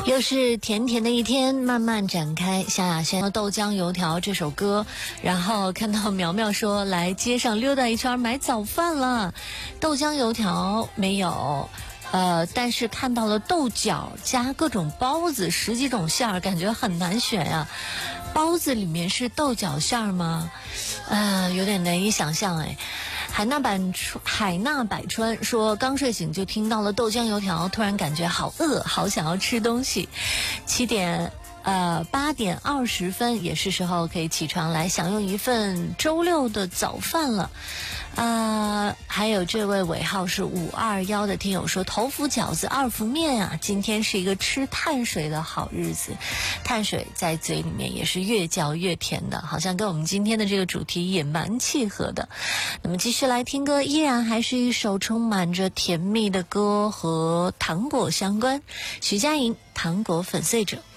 又是甜甜的一天慢慢展开，萧亚轩的《豆浆油条》这首歌，然后看到苗苗说来街上溜达一圈买早饭了，豆浆油条没有，但是看到了豆角加各种包子，10几种馅儿，感觉很难选呀。包子里面是豆角馅儿吗？有点难以想象哎。海纳百川说刚睡醒就听到了豆浆油条，突然感觉好饿，好想要吃东西。8点20分也是时候可以起床来享用一份周六的早饭了。还有这位尾号是521的听友说，头伏饺子2伏面啊，今天是一个吃碳水的好日子，碳水在嘴里面也是越嚼越甜的，好像跟我们今天的这个主题也蛮契合的。那么继续来听歌，依然还是一首充满着甜蜜的歌，和糖果相关，徐佳莹《糖果粉碎者》。